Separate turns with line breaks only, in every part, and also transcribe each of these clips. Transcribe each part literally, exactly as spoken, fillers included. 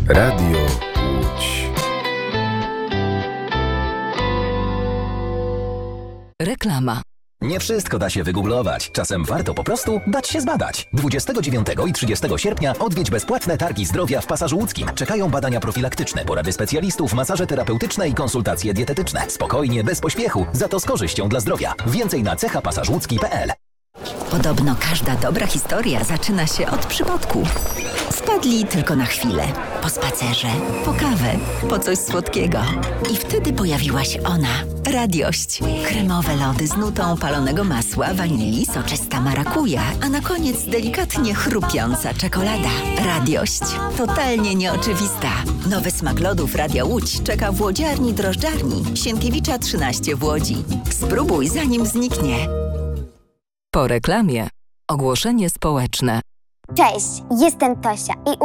Radio Łódź.
Reklama.
Nie wszystko da się wygooglować. Czasem warto po prostu dać się zbadać. dwudziestego dziewiątego i trzydziestego sierpnia odwiedź bezpłatne targi zdrowia w Pasażu Łódzkim. Czekają badania profilaktyczne, porady specjalistów, masaże terapeutyczne i konsultacje dietetyczne. Spokojnie, bez pośpiechu, za to z korzyścią dla zdrowia. Więcej na cecha pasaż łódzki kropka p l.
Podobno każda dobra historia zaczyna się od przypadku. Wpadli tylko na chwilę. Po spacerze, po kawę, po coś słodkiego. I wtedy pojawiła się ona. Radiość. Kremowe lody z nutą palonego masła, wanilii, soczysta marakuja, a na koniec delikatnie chrupiąca czekolada. Radiość. Totalnie nieoczywista. Nowy smak lodów Radia Łódź czeka w łodziarni drożdżarni Sienkiewicza trzynaście w Łodzi. Spróbuj zanim zniknie. Po reklamie. Ogłoszenie społeczne.
Cześć, jestem Tosia i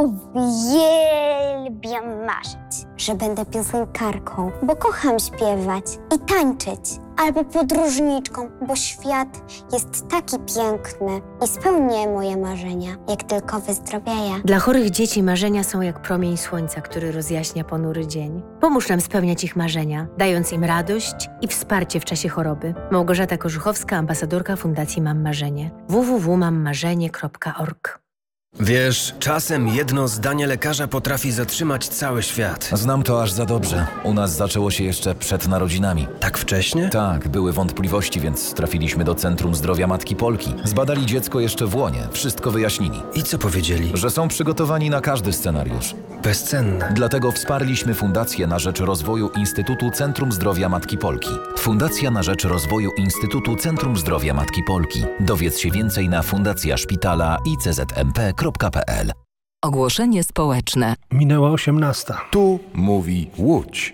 uwielbiam marzyć, że będę piosenkarką, bo kocham śpiewać i tańczyć, albo podróżniczką, bo świat jest taki piękny i spełnię moje marzenia, jak tylko wyzdrowieję.
Dla chorych dzieci marzenia są jak promień słońca, który rozjaśnia ponury dzień. Pomóż nam spełniać ich marzenia, dając im radość i wsparcie w czasie choroby. Małgorzata Korzuchowska, ambasadorka Fundacji Mam Marzenie. w w w kropka mam marzenie kropka org.
Wiesz, czasem jedno zdanie lekarza potrafi zatrzymać cały świat.
Znam to aż za dobrze. U nas zaczęło się jeszcze przed narodzinami.
Tak wcześnie?
Tak, były wątpliwości, więc trafiliśmy do Centrum Zdrowia Matki Polki. Zbadali dziecko jeszcze w łonie, wszystko wyjaśnili.
I co powiedzieli?
Że są przygotowani na każdy scenariusz.
Bezcenne.
Dlatego wsparliśmy Fundację na rzecz rozwoju Instytutu Centrum Zdrowia Matki Polki. Fundacja na rzecz rozwoju Instytutu Centrum Zdrowia Matki Polki. Dowiedz się więcej na fundacja szpitala i c z m p kropka p l.
Ogłoszenie społeczne.
Minęła osiemnasta.
Tu mówi Łódź.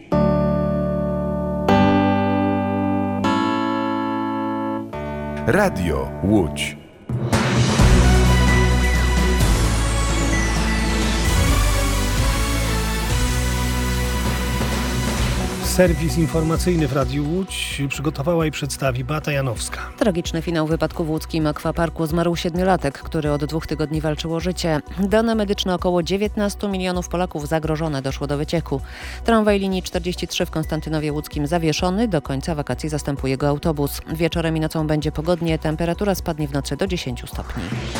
Radio Łódź.
Serwis informacyjny w Radiu Łódź przygotowała i przedstawi Beata Janowska.
Tragiczny finał wypadku w łódzkim akwaparku. Zmarł siedmiolatek, który od dwóch tygodni walczył o życie. Dane medyczne około dziewiętnastu milionów Polaków zagrożone, doszło do wycieku. Tramwaj linii czterdzieści trzy w Konstantynowie Łódzkim zawieszony. Do końca wakacji zastępuje go autobus. Wieczorem i nocą będzie pogodnie. Temperatura spadnie w nocy do dziesięciu stopni.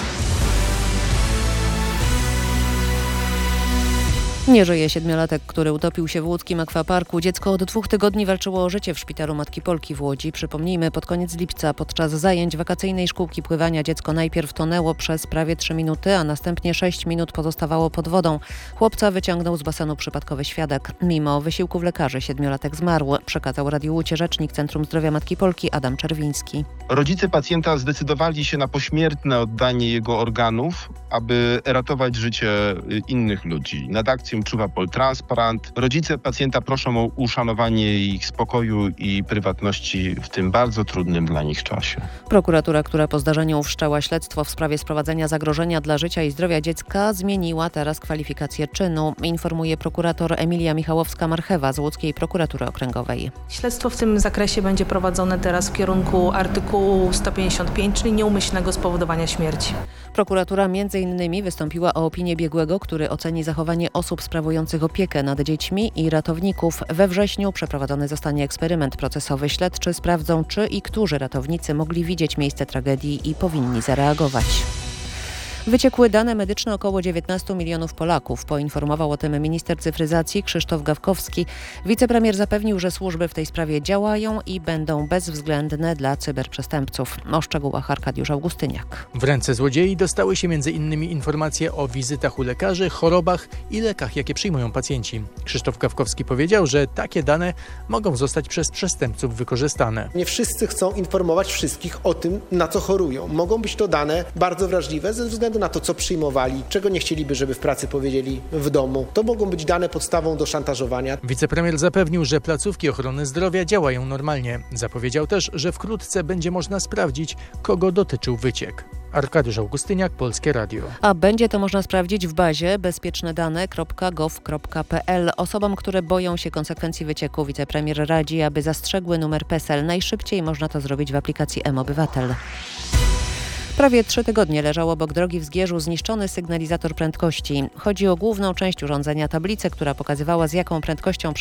Nie żyje siedmiolatek, który utopił się w łódzkim akwaparku. Dziecko od dwóch tygodni walczyło o życie w szpitalu Matki Polki w Łodzi. Przypomnijmy, pod koniec lipca podczas zajęć wakacyjnej szkółki pływania dziecko najpierw tonęło przez prawie trzy minuty, a następnie sześć minut pozostawało pod wodą. Chłopca wyciągnął z basenu przypadkowy świadek. Mimo wysiłków lekarzy siedmiolatek zmarł, przekazał Radiu Łódź rzecznik Centrum Zdrowia Matki Polki Adam Czerwiński.
Rodzice pacjenta zdecydowali się na pośmiertne oddanie jego organów, aby ratować życie innych ludzi. Nad akcją czuwa Poltransparent. Rodzice pacjenta proszą o uszanowanie ich spokoju i prywatności w tym bardzo trudnym dla nich czasie.
Prokuratura, która po zdarzeniu wszczęła śledztwo w sprawie sprowadzenia zagrożenia dla życia i zdrowia dziecka, zmieniła teraz kwalifikację czynu, informuje prokurator Emilia Michałowska-Marchewa z Łódzkiej Prokuratury Okręgowej.
Śledztwo w tym zakresie będzie prowadzone teraz w kierunku artykułu sto pięćdziesiąt pięć, czyli nieumyślnego spowodowania śmierci.
Prokuratura między innymi wystąpiła o opinię biegłego, który oceni zachowanie osób sprawujących opiekę nad dziećmi i ratowników. We wrześniu przeprowadzony zostanie eksperyment procesowy. Śledczy sprawdzą, czy i którzy ratownicy mogli widzieć miejsce tragedii i powinni zareagować. Wyciekły dane medyczne około dziewiętnastu milionów Polaków. Poinformował o tym minister cyfryzacji Krzysztof Gawkowski. Wicepremier zapewnił, że służby w tej sprawie działają i będą bezwzględne dla cyberprzestępców. O szczegółach Arkadiusz Augustyniak.
W ręce złodziei dostały się między innymi informacje o wizytach u lekarzy, chorobach i lekach, jakie przyjmują pacjenci. Krzysztof Gawkowski powiedział, że takie dane mogą zostać przez przestępców wykorzystane.
Nie wszyscy chcą informować wszystkich o tym, na co chorują. Mogą być to dane bardzo wrażliwe ze względu na to, co przyjmowali, czego nie chcieliby, żeby w pracy powiedzieli w domu. To mogą być dane podstawą do szantażowania.
Wicepremier zapewnił, że placówki ochrony zdrowia działają normalnie. Zapowiedział też, że wkrótce będzie można sprawdzić, kogo dotyczył wyciek. Arkadiusz Augustyniak, Polskie Radio.
A będzie to można sprawdzić w bazie bezpieczne-dane kropka gov kropka p l. Osobom, które boją się konsekwencji wycieku, wicepremier radzi, aby zastrzegły numer PESEL. Najszybciej można to zrobić w aplikacji M-Obywatel. Prawie trzy tygodnie leżał obok drogi w Zgierzu zniszczony sygnalizator prędkości. Chodzi o główną część urządzenia, tablicę, która pokazywała, z jaką prędkością